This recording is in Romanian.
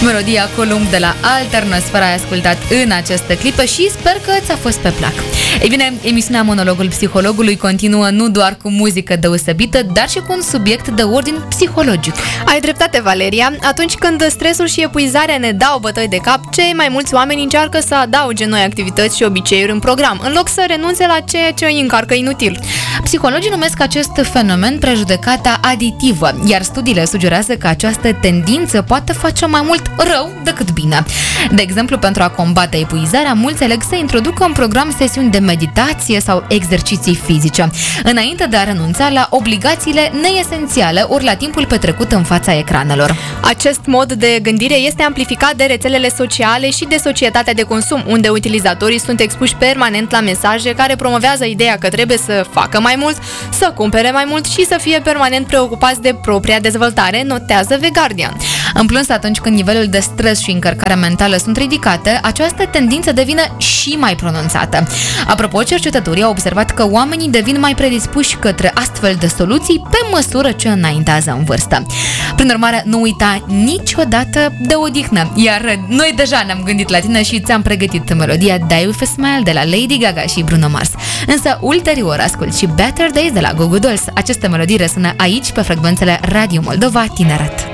Melodia Columb de la Alternosfera ai ascultat în această clipă și sper că ți-a fost pe plac. Ei bine, emisiunea Monologul Psihologului continuă nu doar cu muzică deosebită, dar și cu un subiect de ordin psihologic. Ai dreptate, Valeria. Atunci când stresul și epuizarea ne dau bătăi de cap, cei mai mulți oameni încearcă să adauge noi activități și obiceiuri în program, în loc să renunțe la ceea ce îi încarcă inutil. Psihologii numesc acest fenomen prejudecata aditivă, iar studiile sugerează că această tendință poate face mai mult rău decât bine. De exemplu, pentru a combate epuizarea, mulți aleg să introducă în program sesiuni de meditație sau exerciții fizice, înainte de a renunța la obligațiile neesențiale ori la timpul petrecut în fața ecranelor. Acest mod de gândire este amplificat de rețelele sociale și de societatea de consum, unde utilizatorii sunt expuși permanent la mesaje care promovează ideea că trebuie să facă mai mult, să cumpere mai mult și să fie permanent preocupați de propria dezvoltare, notează The Guardian. În plus, atunci când nivelul de stres și încărcarea mentală sunt ridicate, această tendință devine și mai pronunțată. Apropo, cercetătorii au observat că oamenii devin mai predispuși către astfel de soluții pe măsură ce înaintează în vârstă. Prin urmare, nu uita niciodată de odihnă. Iar noi deja ne-am gândit la tine și ți-am pregătit melodia Die With A Smile de la Lady Gaga și Bruno Mars. Însă, ulterior ascult și Better Days de la Goo Goo Dolls. Aceste melodii răsună aici pe frecvențele Radio Moldova Tineret.